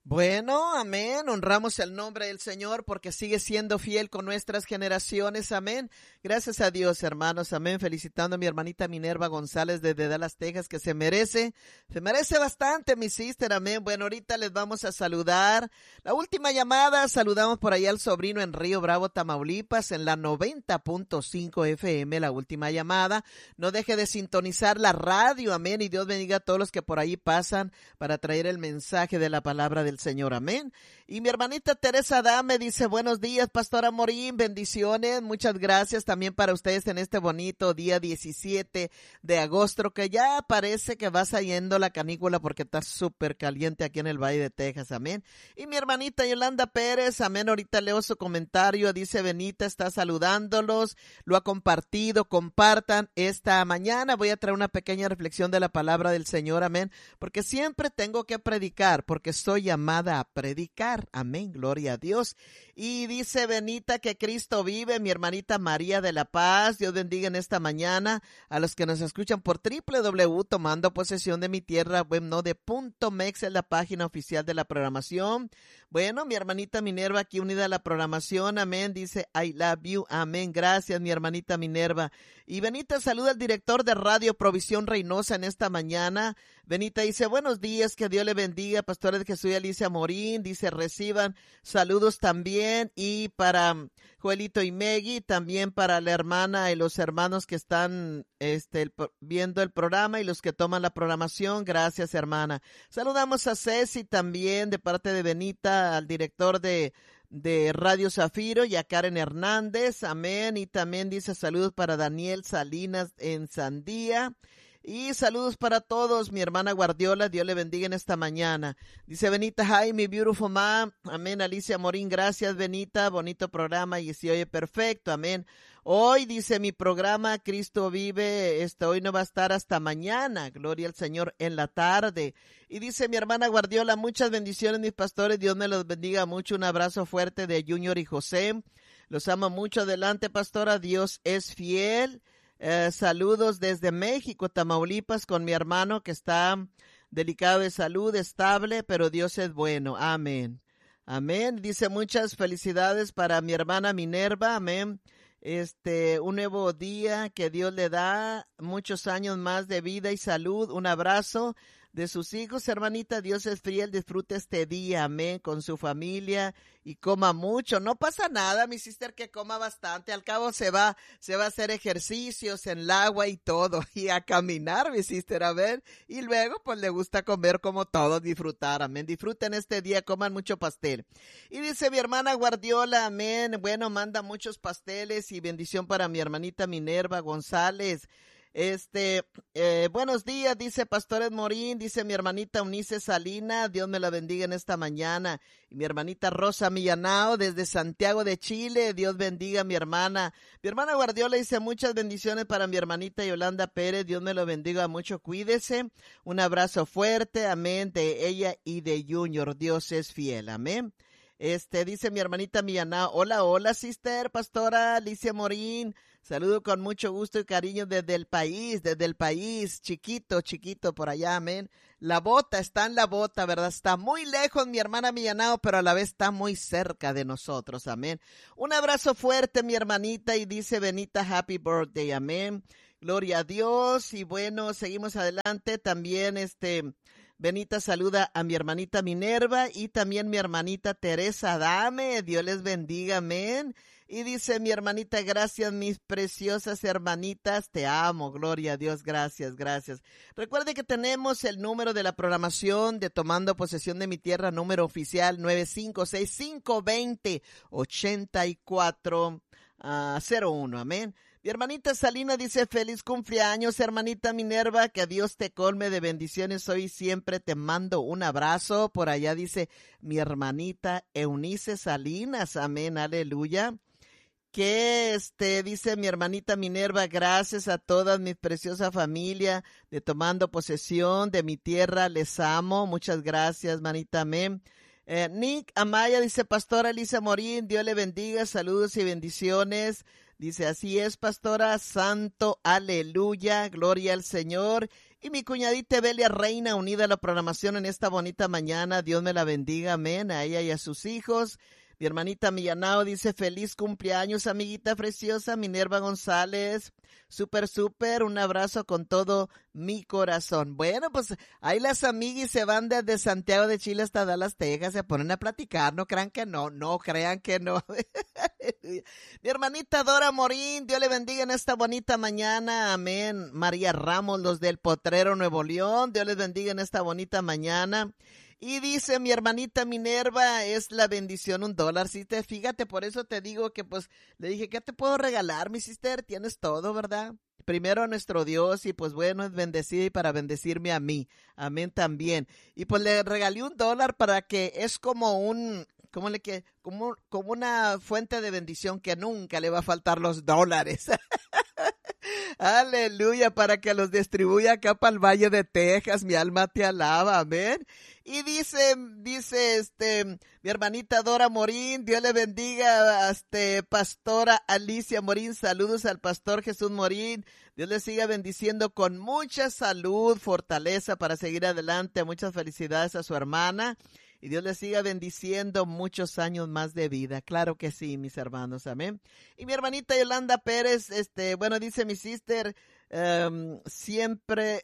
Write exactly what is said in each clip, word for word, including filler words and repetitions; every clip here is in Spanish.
Bueno, amén, honramos el nombre del Señor porque sigue siendo fiel con nuestras generaciones, amén. Gracias a Dios, hermanos, amén. Felicitando a mi hermanita Minerva González desde Dallas, Texas, que se merece, se merece bastante, mi sister, amén. Bueno, ahorita les vamos a saludar. La última llamada, saludamos por allá al sobrino en Río Bravo, Tamaulipas, en la noventa punto cinco F M, la última llamada. No deje de sintonizar la radio, amén, y Dios bendiga a todos los que por ahí pasan para traer el mensaje de la palabra del Señor, amén. Y mi hermanita Teresa Dame dice, buenos días, Pastora Morín, bendiciones, muchas gracias también para ustedes en este bonito día diecisiete de agosto, que ya parece que va saliendo la canícula porque está súper caliente aquí en el Valle de Texas, amén. Y mi hermanita Yolanda Pérez, amén, ahorita leo su comentario, dice, Benita está saludándolos, lo ha compartido, compartan esta mañana, voy a traer una pequeña reflexión de la palabra del Señor, amén, porque siempre tengo que predicar, porque soy llamada a predicar, amén, gloria a Dios. Y dice Benita que Cristo vive, mi hermanita María de la Paz, Dios bendiga en esta mañana a los que nos escuchan por doble u doble u doble u punto tomando posesión de mi tierra web no de punto mex, es la página oficial de la programación. Bueno, mi hermanita Minerva aquí unida a la programación, amén, dice I love you, amén, gracias mi hermanita Minerva. Y Benita saluda al director de Radio Provisión Reynosa en esta mañana. Benita dice, buenos días, que Dios le bendiga, pastores de Jesús y Alicia Morín, dice, reciban saludos también, y para Joelito y Meggy, también para la hermana y los hermanos que están este, el, viendo el programa y los que toman la programación, gracias hermana. Saludamos a Ceci también de parte de Benita, al director de de Radio Zafiro y a Karen Hernández, amén, y también dice saludos para Daniel Salinas en Sandía. Y saludos para todos, mi hermana Guardiola, Dios le bendiga en esta mañana. Dice Benita, hi, mi beautiful mom, amén, Alicia Morín, gracias Benita, bonito programa y se oye perfecto, amén. Hoy dice mi programa, Cristo vive, este, hoy no va a estar hasta mañana, gloria al Señor en la tarde. Y dice mi hermana Guardiola, muchas bendiciones mis pastores, Dios me los bendiga mucho, un abrazo fuerte de Junior y José, los amo mucho, adelante pastora, Dios es fiel. Eh, saludos desde México, Tamaulipas, con mi hermano que está delicado de salud, estable, pero Dios es bueno, amén, amén. Dice muchas felicidades para mi hermana Minerva, amén. Este, un nuevo día que Dios le da, muchos años más de vida y salud, un abrazo de sus hijos, hermanita, Dios es fiel, disfrute este día, amén, con su familia y coma mucho, no pasa nada, mi sister, que coma bastante, al cabo se va, se va a hacer ejercicios en el agua y todo, y a caminar, mi sister, a ver, y luego pues le gusta comer como todos, disfrutar, amén, disfruten este día, coman mucho pastel. Y dice mi hermana Guardiola, amén, bueno, manda muchos pasteles y bendición para mi hermanita Minerva González. Este, eh, buenos días, dice Pastores Morín, dice mi hermanita Unice Salina, Dios me la bendiga en esta mañana. Y mi hermanita Rosa Millanao desde Santiago de Chile, Dios bendiga a mi hermana. Mi hermana Guardiola dice muchas bendiciones para mi hermanita Yolanda Pérez, Dios me lo bendiga mucho, cuídese. Un abrazo fuerte, amén, de ella y de Junior, Dios es fiel, amén. Este, dice mi hermanita Millanao, hola, hola, sister, pastora Alicia Morín, saludo con mucho gusto y cariño desde el país, desde el país, chiquito, chiquito por allá, amén. La bota, está en la bota, ¿verdad? Está muy lejos mi hermana Millanao, pero a la vez está muy cerca de nosotros, amén. Un abrazo fuerte, mi hermanita, y dice Benita, happy birthday, amén. Gloria a Dios, y bueno, seguimos adelante, también este... Benita saluda a mi hermanita Minerva y también mi hermanita Teresa Dame, Dios les bendiga, amén. Y dice mi hermanita, gracias mis preciosas hermanitas, te amo, gloria a Dios, gracias, gracias. Recuerde que tenemos el número de la programación de Tomando Posesión de mi Tierra, número oficial nueve cinco seis, cinco dos cero, ocho cuatro cero uno, amén. Mi hermanita Salina dice, feliz cumpleaños, hermanita Minerva, que Dios te colme de bendiciones hoy, siempre te mando un abrazo. Por allá dice mi hermanita Eunice Salinas, amén, aleluya. Que este, dice mi hermanita Minerva, gracias a toda mi preciosa familia de Tomando Posesión de mi Tierra, les amo, muchas gracias, manita, amén. Eh, Nick Amaya dice, pastora Elisa Morín, Dios le bendiga, saludos y bendiciones. Dice, así es, pastora, santo, aleluya, gloria al Señor. Y mi cuñadita Belia Reina, unida a la programación en esta bonita mañana. Dios me la bendiga, amén, a ella y a sus hijos. Mi hermanita Millanao dice, feliz cumpleaños, amiguita preciosa. Minerva González, súper, súper, un abrazo con todo mi corazón. Bueno, pues ahí las amiguis se van desde Santiago de Chile hasta Dallas, Texas, se ponen a platicar, no crean que no, no crean que no. Mi hermanita Dora Morín, Dios le bendiga en esta bonita mañana, amén. María Ramos, los del Potrero Nuevo León, Dios les bendiga en esta bonita mañana. Y dice mi hermanita Minerva, es la bendición un dólar, ¿sí? Te, fíjate, por eso te digo que pues, le dije, ¿qué te puedo regalar, mi sister? Tienes todo, ¿verdad? Primero a nuestro Dios y pues bueno, es bendecir y para bendecirme a mí, amén también. Y pues le regalé un dólar para que es como un, ¿cómo le que? Como, como una fuente de bendición que nunca le va a faltar los dólares. Aleluya, para que los distribuya acá para el Valle de Texas, mi alma te alaba, amén. Y dice, dice este, mi hermanita Dora Morín, Dios le bendiga, este, pastora Alicia Morín, saludos al pastor Jesús Morín, Dios le siga bendiciendo con mucha salud, fortaleza para seguir adelante, muchas felicidades a su hermana. Y Dios les siga bendiciendo muchos años más de vida. Claro que sí, mis hermanos. Amén. Y mi hermanita Yolanda Pérez, este, bueno, dice mi sister, um, siempre,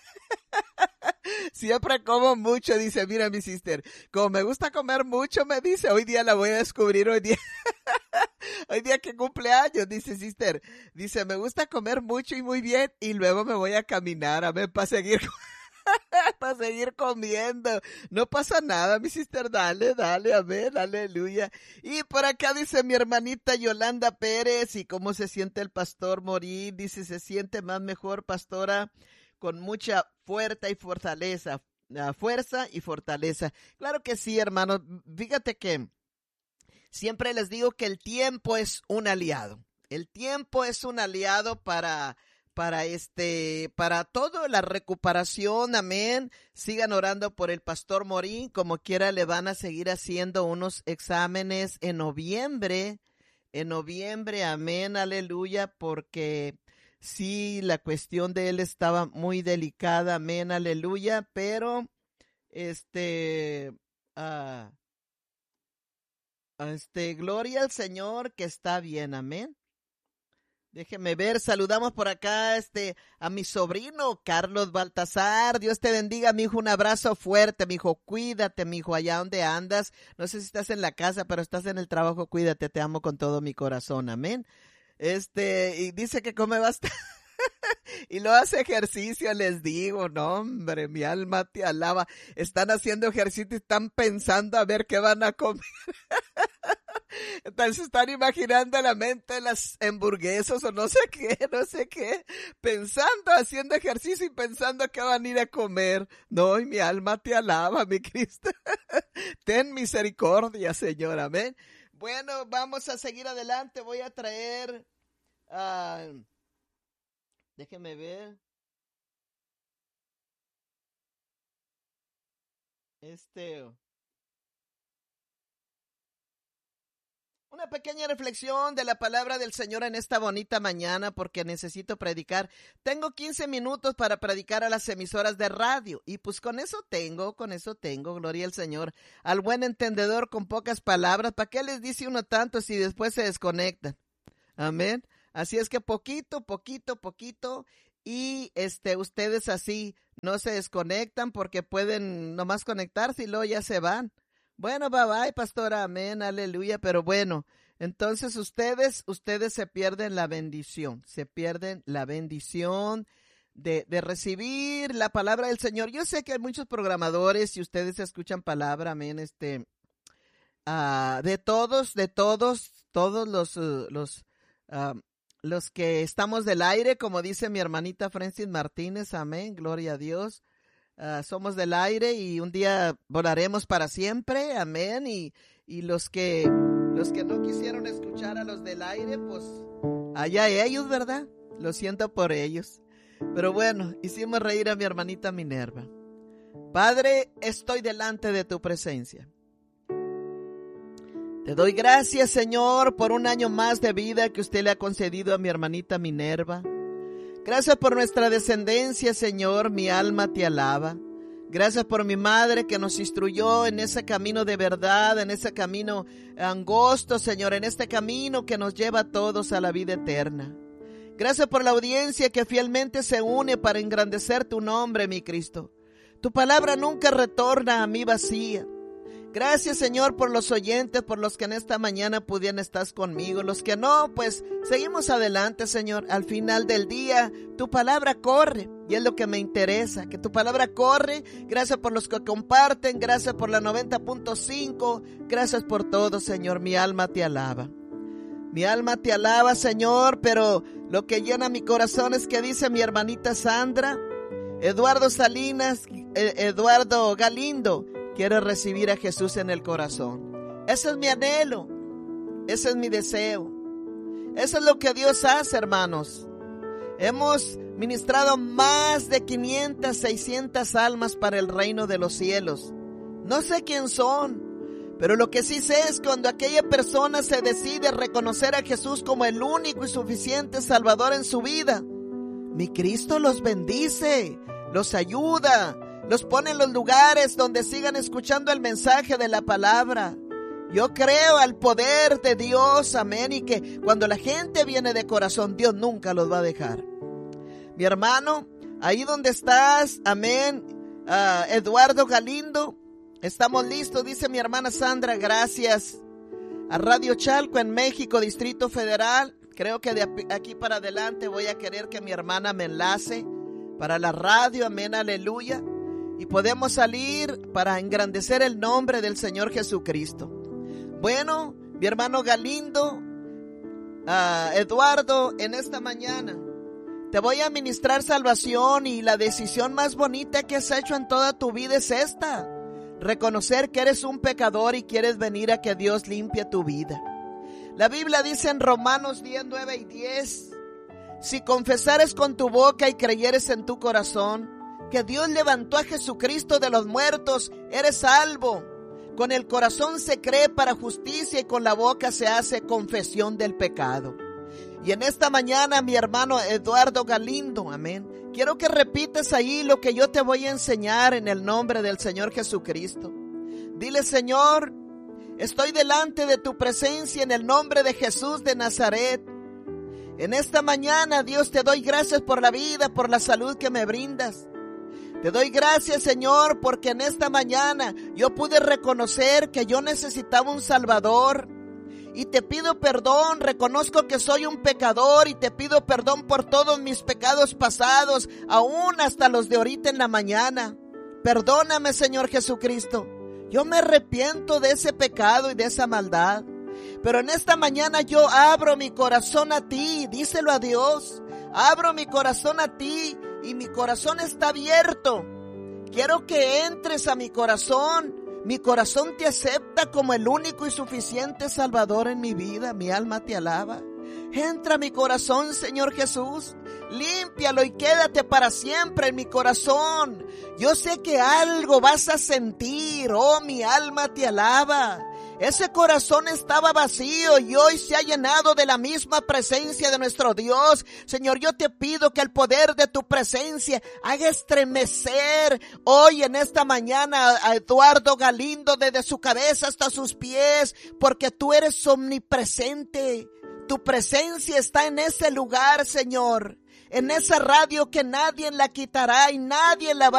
siempre como mucho. Dice, mira mi sister, como me gusta comer mucho, me dice, hoy día la voy a descubrir, hoy día. Hoy día que cumpleaños, dice sister. Dice, me gusta comer mucho y muy bien. Y luego me voy a caminar, amén, para seguir para seguir comiendo. No pasa nada, mi sister, dale, dale, amén, aleluya. Y por acá dice mi hermanita Yolanda Pérez, y cómo se siente el pastor Morín, dice, se siente más mejor, pastora, con mucha fuerza y fortaleza, fuerza y fortaleza. Claro que sí, hermanos, fíjate que siempre les digo que el tiempo es un aliado, el tiempo es un aliado para... para este, para toda la recuperación, amén. Sigan orando por el pastor Morín, como quiera le van a seguir haciendo unos exámenes en noviembre, en noviembre, amén, aleluya, porque sí, la cuestión de él estaba muy delicada, amén, aleluya, pero, este, uh, este, gloria al Señor que está bien, amén. Déjeme ver, saludamos por acá este a mi sobrino Carlos Baltasar. Dios te bendiga, mi hijo, un abrazo fuerte, mi hijo, cuídate, mi hijo, allá donde andas. No sé si estás en la casa, pero estás en el trabajo, cuídate, te amo con todo mi corazón, amén. Este, y dice que come bastante. Y lo hace ejercicio, les digo, no hombre, mi alma te alaba. Están haciendo ejercicio y están pensando a ver qué van a comer. Entonces están imaginando en la mente las hamburguesas o no sé qué, no sé qué, pensando, haciendo ejercicio y pensando que van a ir a comer. No, y mi alma te alaba, mi Cristo. Ten misericordia, Señor, amén. Bueno, vamos a seguir adelante. Voy a traer, uh, déjeme ver. Este... Una pequeña reflexión de la palabra del Señor en esta bonita mañana porque necesito predicar. Tengo quince minutos para predicar a las emisoras de radio y pues con eso tengo, con eso tengo, gloria al Señor. Al buen entendedor con pocas palabras, ¿para qué les dice uno tanto si después se desconectan? Amén. Así es que poquito, poquito, poquito y este ustedes así no se desconectan porque pueden nomás conectarse y luego ya se van. Bueno, bye bye, pastora, amén, aleluya, pero bueno, entonces ustedes, ustedes se pierden la bendición, se pierden la bendición de, de recibir la palabra del Señor. Yo sé que hay muchos programadores y ustedes escuchan palabra, amén, este, uh, de todos, de todos, todos los, uh, los, uh, los que estamos del aire, como dice mi hermanita Francis Martínez, amén, gloria a Dios. Uh, somos del aire y un día volaremos para siempre, amén, y, y los que los que no quisieron escuchar a los del aire, pues allá ellos, ¿verdad? Lo siento por ellos, pero bueno, hicimos reír a mi hermanita Minerva. Padre, estoy delante de tu presencia. Te doy gracias, Señor, por un año más de vida que usted le ha concedido a mi hermanita Minerva. Gracias por nuestra descendencia, Señor, mi alma te alaba. Gracias por mi madre que nos instruyó en ese camino de verdad, en ese camino angosto, Señor, en este camino que nos lleva a todos a la vida eterna. Gracias por la audiencia que fielmente se une para engrandecer tu nombre, mi Cristo. Tu palabra nunca retorna a mí vacía. Gracias, Señor, por los oyentes, por los que en esta mañana pudieran estar conmigo. Los que no, pues seguimos adelante, Señor. Al final del día, tu palabra corre y es lo que me interesa, que tu palabra corre. Gracias por los que comparten, gracias por la noventa punto cinco, gracias por todo, Señor. Mi alma te alaba. Mi alma te alaba, Señor, pero lo que llena mi corazón es que dice mi hermanita Sandra, Eduardo Salinas, Eduardo Galindo, quiere recibir a Jesús en el corazón. Ese es mi anhelo, ese es mi deseo. Eso es lo que Dios hace, hermanos. Hemos ministrado más de quinientas, seiscientas almas para el reino de los cielos. No sé quién son, pero lo que sí sé es cuando aquella persona se decide reconocer a Jesús como el único y suficiente Salvador en su vida, mi Cristo los bendice, los ayuda, los pone en los lugares donde sigan escuchando el mensaje de la palabra. Yo creo al poder de Dios, amén, y que cuando la gente viene de corazón, Dios nunca los va a dejar. Mi hermano, ahí donde estás, amén, uh, Eduardo Galindo, estamos listos, dice mi hermana Sandra, gracias a Radio Chalco en México, Distrito Federal. Creo que de aquí para adelante voy a querer que mi hermana me enlace para la radio, amén, aleluya. Y podemos salir para engrandecer el nombre del Señor Jesucristo. Bueno, mi hermano Galindo, uh, Eduardo, en esta mañana te voy a ministrar salvación y la decisión más bonita que has hecho en toda tu vida es esta. Reconocer que eres un pecador y quieres venir a que Dios limpie tu vida. La Biblia dice en Romanos diez, nueve y diez, si confesares con tu boca y creyeres en tu corazón que Dios levantó a Jesucristo de los muertos, eres salvo. Con el corazón se cree para justicia y con la boca se hace confesión del pecado. Y en esta mañana, mi hermano Eduardo Galindo, amén, quiero que repitas ahí lo que yo te voy a enseñar en el nombre del Señor Jesucristo. Dile, Señor, estoy delante de tu presencia en el nombre de Jesús de Nazaret. En esta mañana, Dios, te doy gracias por la vida, por la salud que me brindas. Te doy gracias, Señor, porque en esta mañana yo pude reconocer que yo necesitaba un Salvador. Y te pido perdón, reconozco que soy un pecador y te pido perdón por todos mis pecados pasados, aún hasta los de ahorita en la mañana. Perdóname, Señor Jesucristo. Yo me arrepiento de ese pecado y de esa maldad. Pero en esta mañana yo abro mi corazón a ti, díselo a Dios. Abro mi corazón a ti y mi corazón está abierto. Quiero que entres a mi corazón. Mi corazón te acepta como el único y suficiente Salvador en mi vida. Mi alma te alaba. Entra a mi corazón, Señor Jesús. Límpialo y quédate para siempre en mi corazón. Yo sé que algo vas a sentir. Oh, mi alma te alaba. Ese corazón estaba vacío y hoy se ha llenado de la misma presencia de nuestro Dios. Señor, yo te pido que el poder de tu presencia haga estremecer hoy en esta mañana a Eduardo Galindo desde su cabeza hasta sus pies, porque tú eres omnipresente. Tu presencia está en ese lugar, Señor, en esa radio que nadie la quitará y nadie la va